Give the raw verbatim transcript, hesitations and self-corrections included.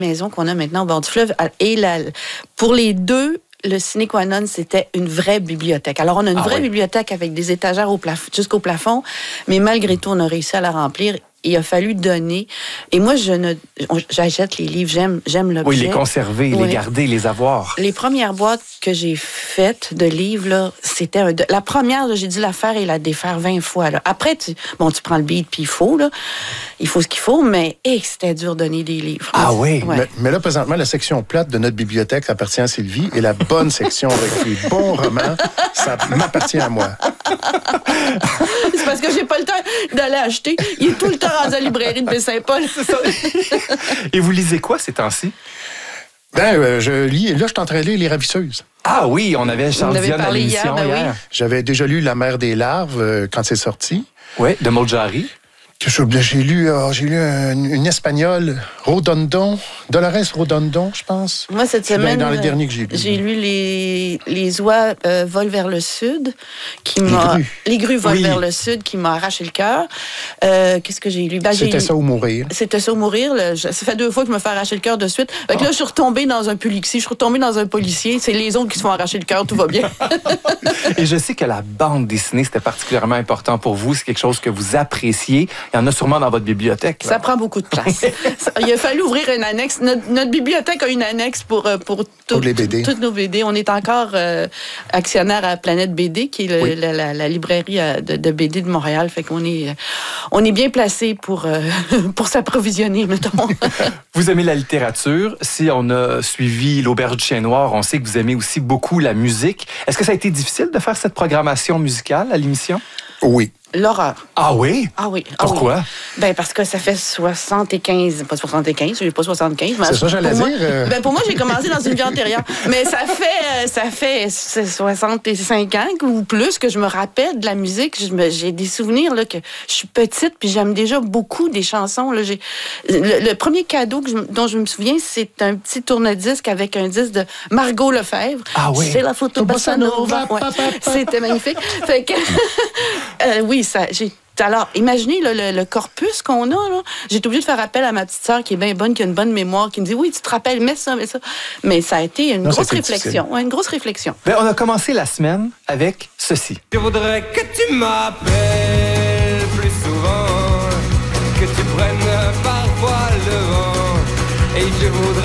maison qu'on a maintenant au bord du fleuve. Et la, pour les deux, le sine qua non, c'était une vraie bibliothèque. Alors, on a une ah vraie oui. bibliothèque avec des étagères au plaf- jusqu'au plafond, mais malgré tout, on a réussi à la remplir. Il a fallu donner. Et moi, je ne, j'achète les livres, j'aime, j'aime l'objet. Oui, les conserver, oui. les garder, les avoir. Les premières boîtes que j'ai faites de livres, là, c'était un, la première, là, j'ai dû la faire et la défaire vingt fois. Là. Après, tu, bon, tu prends le beat puis il faut, là. Il faut ce qu'il faut, mais hey, c'était dur de donner des livres. Ah oui? Ouais. Mais, mais là, présentement, la section plate de notre bibliothèque appartient à Sylvie et la bonne section avec les bons romans, ça m'appartient à moi. C'est parce que j'ai pas le temps d'aller acheter. Il est tout le temps rendu à la librairie de Baie-Saint-Paul. C'est ça. Et vous lisez quoi ces temps-ci? Ben, euh, je lis. Là, je suis en train de lire Les Ravisseuses. Ah oui, on avait Charles Dion à l'émission hier. Ben hier. Oui. J'avais déjà lu La Mer des larves euh, quand c'est sorti. Oui, de Moljari. J'ai lu, oh, j'ai lu un, une espagnole, Rodondon, Dolores Rodondon, je pense. Moi, cette semaine, dans les derniers que j'ai lu. J'ai lu Les, les oies euh, volent vers le sud, qui m'a... Les grues. Les grues volent oui. vers le sud, qui m'a arraché le cœur. Euh, qu'est-ce que j'ai lu? Ben, C'était j'ai... ça ou mourir. C'était ça ou mourir. Là. Ça fait deux fois que je me fais arracher le cœur de suite. Fait que oh. là, je suis retombée dans un Pulixi, je suis retombée dans un policier. C'est les autres qui se font arracher le cœur, tout va bien. Et je sais que la bande dessinée, c'était particulièrement important pour vous. C'est quelque chose que vous appréciez. Il y en a sûrement dans votre bibliothèque. Là. Ça prend beaucoup de place. Il a fallu ouvrir une annexe. Notre, notre bibliothèque a une annexe pour, pour, tout, pour les B D. Toutes nos B D. On est encore euh, actionnaire à Planète B D, qui est le, oui. la, la, la librairie de, de B D de Montréal. Fait qu'on est, on est bien placé pour, euh, pour s'approvisionner, mettons. Vous aimez la littérature. Si on a suivi l'Auberge du Chien Noir, on sait que vous aimez aussi beaucoup la musique. Est-ce que ça a été difficile de faire cette programmation musicale à l'émission? Oui. L'horreur. Ah oui? Ah oui. Pourquoi? Ah oui. Ben parce que ça fait soixante-quinze, pas soixante-quinze, j'ai pas soixante-quinze. C'est ça, j'allais dire. Moi, euh... Ben pour moi, j'ai commencé dans une vie antérieure. Mais ça fait, ça fait soixante-cinq ans ou plus que je me rappelle de la musique. Je me, j'ai des souvenirs là, que je suis petite, puis j'aime déjà beaucoup des chansons. Là. J'ai, le, le premier cadeau que je, dont je me souviens, c'est un petit tourne-disque avec un disque de Margot Lefebvre. Ah oui? C'est la photo Bossa Nova. Ouais. C'était magnifique. Fait que, euh, oui, ça, j'ai... Alors, imaginez là, le, le corpus qu'on a. Là. J'ai été obligée de faire appel à ma petite sœur qui est bien bonne, qui a une bonne mémoire, qui me dit « Oui, tu te rappelles, mets ça, mets ça. » Mais ça a été une non, grosse réflexion. Ouais, une grosse réflexion. Ben, on a commencé la semaine avec ceci. Je voudrais que tu m'appelles plus souvent, que tu prennes parfois le vent, et je voudrais